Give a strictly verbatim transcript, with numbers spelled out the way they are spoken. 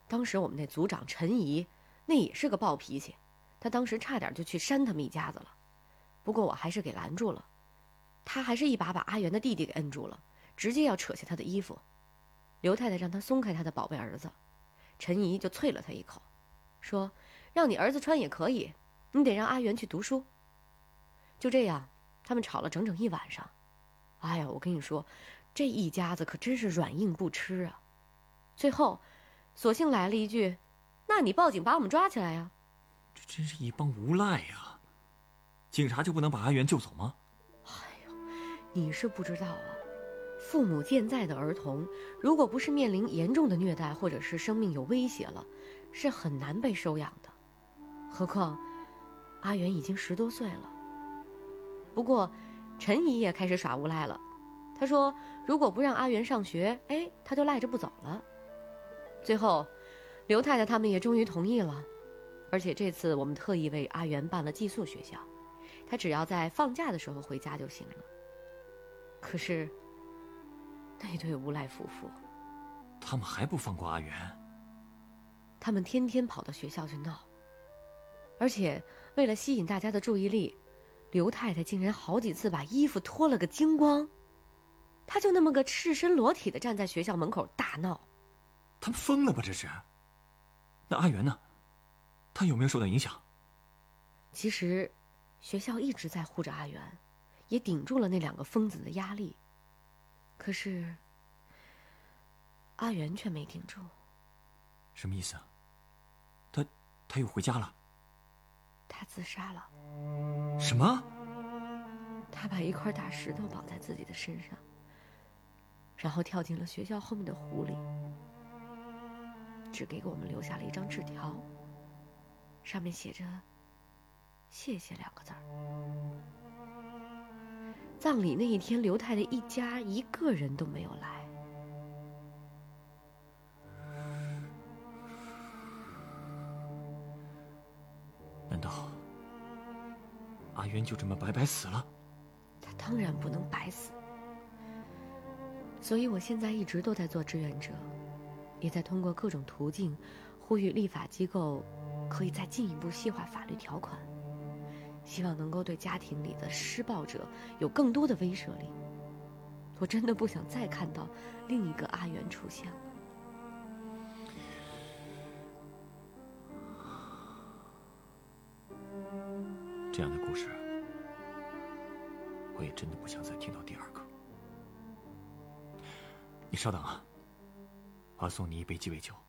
当时我们那组长陈怡，那也是个暴脾气，他当时差点就去扇他们一家子了，不过我还是给拦住了。他还是一把把阿元的弟弟给摁住了，直接要扯下他的衣服。刘太太让他松开他的宝贝儿子，陈怡就啐了他一口，说让你儿子穿也可以，你得让阿元去读书。就这样他们吵了整整一晚上。哎呀，我跟你说，这一家子可真是软硬不吃啊。最后索性来了一句，那你报警把我们抓起来呀。 这真是一帮无赖呀！警察就不能把阿元救走吗？ 哎呦，你是不知道啊，父母健在的儿童，如果不是面临严重的虐待或者是生命有威胁了，是很难被收养的。何况阿元已经十多岁了。不过陈姨也开始耍无赖了，她说如果不让阿元上学，哎，她就赖着不走了。最后刘太太他们也终于同意了，而且这次我们特意为阿元办了寄宿学校，他只要在放假的时候回家就行了。可是那对无赖夫妇， 他们还不放过阿元？ 他们天天跑到学校去闹，而且为了吸引大家的注意力，刘太太竟然好几次把衣服脱了个精光，她就那么个赤身裸体的站在学校门口大闹。 他们疯了吧这是？那阿元呢？他有没有受到影响？ 其实学校一直在护着阿元，也顶住了那两个疯子的压力，可是阿元却没顶住。 什么意思啊？他他又回家了？ 他自杀了。 什么？ 他把一块大石头绑在自己的身上，然后跳进了学校后面的湖里，只给我们留下了一张纸条，上面写着谢谢两个字儿。葬礼那一天，刘太太一家一个人都没有来。 难道阿元就这么白白死了？ 他当然不能白死，所以我现在一直都在做志愿者，也在通过各种途径呼吁立法机构可以再进一步细化法律条款，希望能够对家庭里的施暴者有更多的威慑力。我真的不想再看到另一个阿元出现了。 这样的故事我也真的不想再听到第二个。你稍等啊，我要送你一杯鸡尾酒。